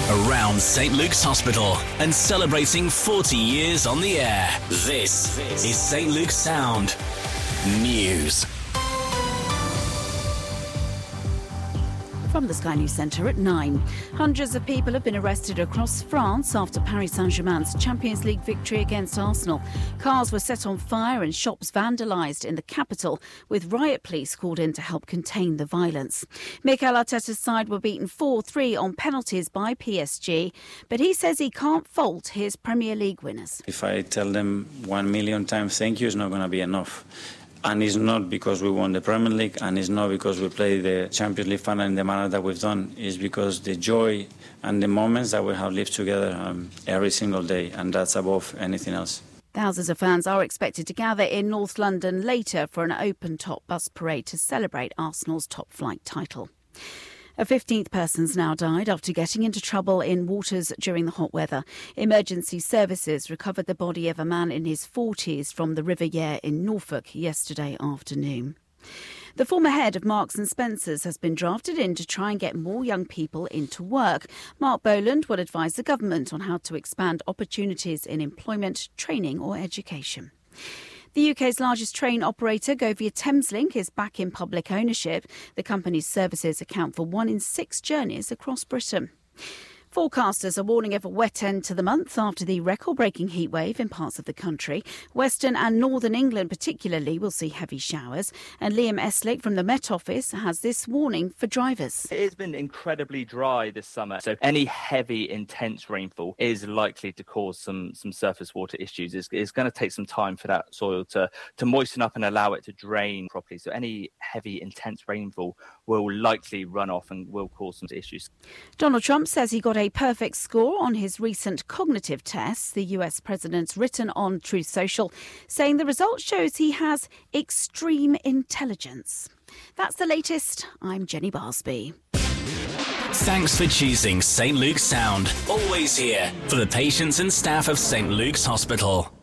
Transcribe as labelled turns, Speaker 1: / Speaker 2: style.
Speaker 1: around St Luke's Hospital and celebrating 40 years on the air. This is St Luke's Sound News.
Speaker 2: From the Sky News Centre at 9. Hundreds of people have been arrested across France after Paris Saint-Germain's Champions League victory against Arsenal. Cars were set on fire and shops vandalised in the capital, with riot police called in to help contain the violence. Mikel Arteta's side were beaten 4-3 on penalties by PSG, but he says he can't fault his Premier League winners.
Speaker 3: If I tell them 1 million times thank you, it's not going to be enough. And it's not because we won the Premier League, and it's not because we played the Champions League final in the manner that we've done. It's because the joy and the moments that we have lived together every single day, and that's above anything else.
Speaker 2: Thousands of fans are expected to gather in North London later for an open-top bus parade to celebrate Arsenal's top-flight title. A 15th person's now died after getting into trouble in waters during the hot weather. Emergency services recovered the body of a man in his 40s from the River Yare in Norfolk yesterday afternoon. The former head of Marks and Spencer's has been drafted in to try and get more young people into work. Mark Boland will advise the government on how to expand opportunities in employment, training or education. The UK's largest train operator, Govia Thameslink, is back in public ownership. The company's services account for 1 in 6 journeys across Britain. Forecasters are warning of a wet end to the month after the record-breaking heatwave in parts of the country. Western and northern England particularly will see heavy showers. And Liam Eslick from the Met Office has this warning for drivers.
Speaker 4: It has been incredibly dry this summer, so any heavy, intense rainfall is likely to cause some surface water issues. It's going to take some time for that soil to moisten up and allow it to drain properly. So any heavy, intense rainfall will likely run off and will cause some issues.
Speaker 2: Donald Trump says he got a perfect score on his recent cognitive tests. The US president's written on Truth Social, saying the result shows he has extreme intelligence. That's the latest. I'm Jenny Barsby.
Speaker 1: Thanks for choosing St Luke's Sound. Always here for the patients and staff of St Luke's Hospital.